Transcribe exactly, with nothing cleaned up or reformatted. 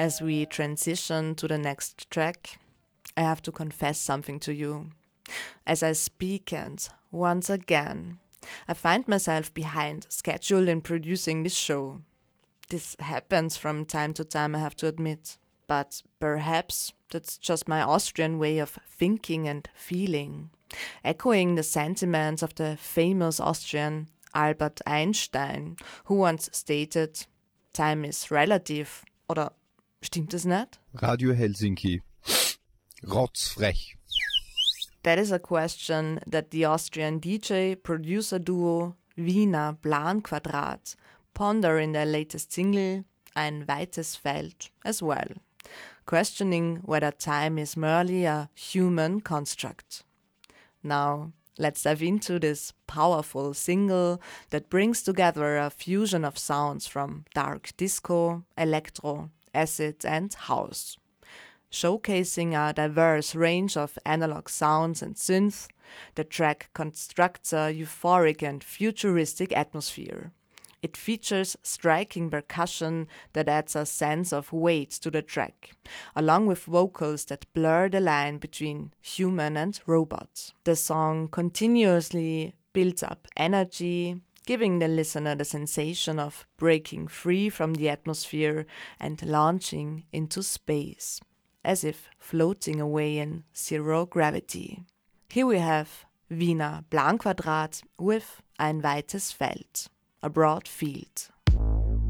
As we transition to the next track, I have to confess something to you. As I speak and once again, I find myself behind schedule in producing this show. This happens from time to time, I have to admit. But perhaps that's just my Austrian way of thinking and feeling, echoing the sentiments of the famous Austrian Albert Einstein, who once stated, "Time is relative." Oder stimmt es nicht? Radio Helsinki. Rotzfrech. That is a question that the Austrian D J producer duo Wiener Planquadrat ponder in their latest single Ein weites Feld as well, questioning whether time is merely a human construct. Now, let's dive into this powerful single that brings together a fusion of sounds from dark disco, electro, acid and house. Showcasing a diverse range of analog sounds and synth, the track constructs a euphoric and futuristic atmosphere. It features striking percussion that adds a sense of weight to the track, along with vocals that blur the line between human and robot. The song continuously builds up energy, giving the listener the sensation of breaking free from the atmosphere and launching into space, as if floating away in zero gravity. Here we have Wiener Planquadrat with Ein weites Feld, a broad field.